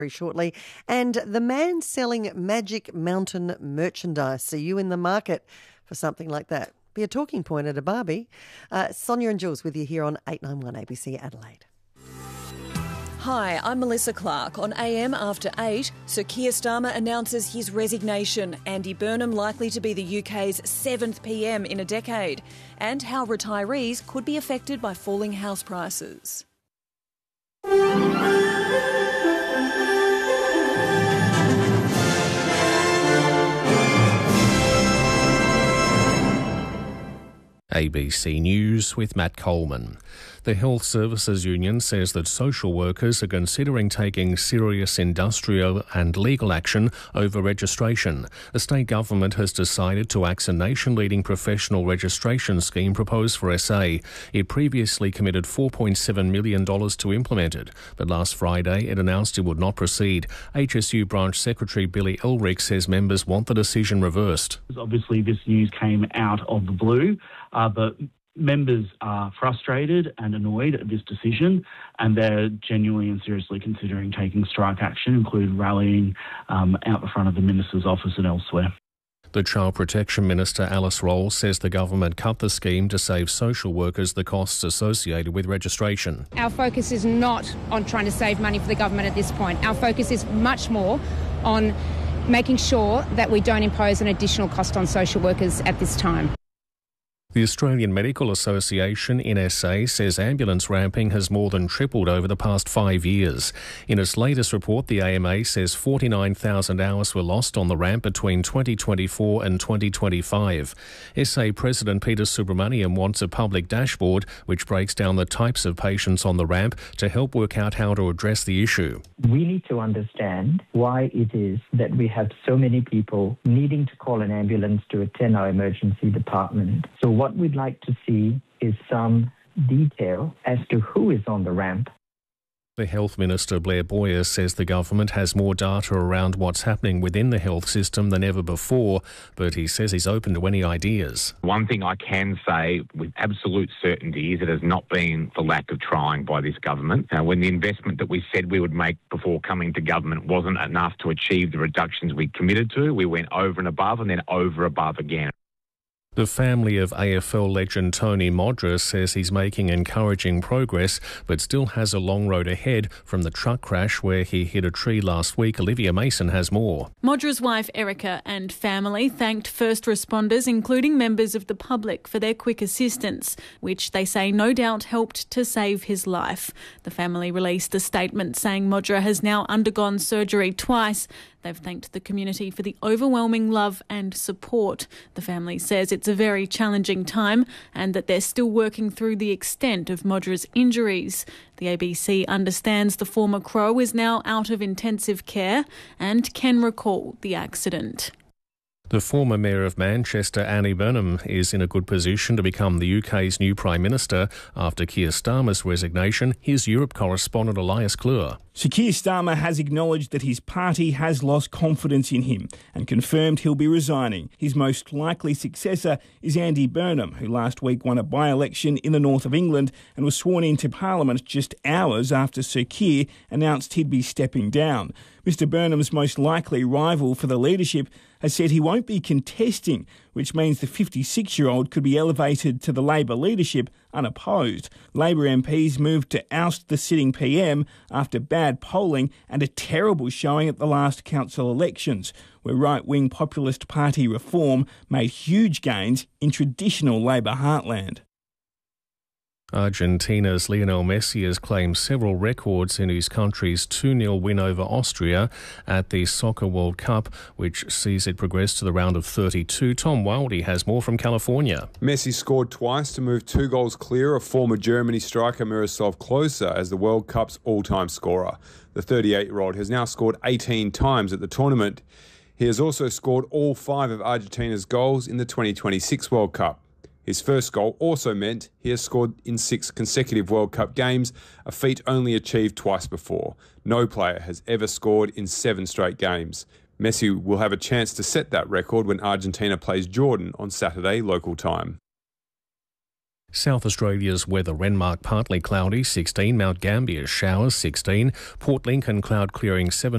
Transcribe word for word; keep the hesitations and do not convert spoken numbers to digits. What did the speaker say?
very shortly. And the man selling Magic Mountain merchandise. Are you in the market for something like that? Be a talking point at a barbie. Uh, Sonia and Jules with you here on eight ninety-one A B C Adelaide. Hi, I'm Melissa Clark. On A M After eight, Sir Keir Starmer announces his resignation. Andy Burnham likely to be the U K's seventh P M in a decade. And how retirees could be affected by falling house prices. A B C News with Matt Coleman. The Health Services Union says that social workers are considering taking serious industrial and legal action over registration. The state government has decided to axe a nation-leading professional registration scheme proposed for S A. It previously committed four point seven million dollars to implement it, but last Friday it announced it would not proceed. H S U Branch Secretary Billy Elrick says members want the decision reversed. Obviously this news came out of the blue, uh, but members are frustrated and annoyed at this decision, and they're genuinely and seriously considering taking strike action, including rallying um, out the front of the Minister's office and elsewhere. The Child Protection Minister Alice Rolls says the government cut the scheme to save social workers the costs associated with registration. Our focus is not on trying to save money for the government at this point. Our focus is much more on making sure that we don't impose an additional cost on social workers at this time. The Australian Medical Association in S A says ambulance ramping has more than tripled over the past five years. In its latest report, the A M A says forty-nine thousand hours were lost on the ramp between twenty twenty-four and twenty twenty-five. S A President Peter Subramaniam wants a public dashboard which breaks down the types of patients on the ramp to help work out how to address the issue. We need to understand why it is that we have so many people needing to call an ambulance to attend our emergency department. So what we'd like to see is some detail as to who is on the ramp. The Health Minister, Blair Boyer, says the government has more data around what's happening within the health system than ever before, but he says he's open to any ideas. One thing I can say with absolute certainty is it has not been for lack of trying by this government. Uh, when the investment that we said we would make before coming to government wasn't enough to achieve the reductions we committed to, we went over and above and then over above again. The family of A F L legend Tony Modra says he's making encouraging progress but still has a long road ahead from the truck crash where he hit a tree last week. Olivia Mason has more. Modra's wife Erica and family thanked first responders, including members of the public, for their quick assistance, which they say no doubt helped to save his life. The family released a statement saying Modra has now undergone surgery twice. They've thanked the community for the overwhelming love and support. The family says it's a very challenging time and that they're still working through the extent of Modra's injuries. The A B C understands the former Crow is now out of intensive care and can recall the accident. The former Mayor of Manchester, Andy Burnham, is in a good position to become the U K's new Prime Minister after Keir Starmer's resignation. Here's Europe correspondent Elias Klur. Sir Keir Starmer has acknowledged that his party has lost confidence in him and confirmed he'll be resigning. His most likely successor is Andy Burnham, who last week won a by-election in the north of England and was sworn into Parliament just hours after Sir Keir announced he'd be stepping down. Mister Burnham's most likely rival for the leadership has said he won't be contesting, which means the fifty-six-year-old could be elevated to the Labor leadership unopposed. Labor M Ps moved to oust the sitting P M after bad polling and a terrible showing at the last council elections, where right-wing populist party Reform made huge gains in traditional Labor heartland. Argentina's Lionel Messi has claimed several records in his country's two nil win over Austria at the Soccer World Cup, which sees it progress to the round of thirty-two. Tom Wildy has more from California. Messi scored twice to move two goals clear of former Germany striker Miroslav Klose as the World Cup's all-time scorer. The thirty-eight-year-old has now scored eighteen times at the tournament. He has also scored all five of Argentina's goals in the twenty twenty-six World Cup. His first goal also meant he has scored in six consecutive World Cup games, a feat only achieved twice before. No player has ever scored in seven straight games. Messi will have a chance to set that record when Argentina plays Jordan on Saturday local time. South Australia's weather: Renmark partly cloudy sixteen, Mount Gambier showers sixteen, Port Lincoln cloud clearing seventeen.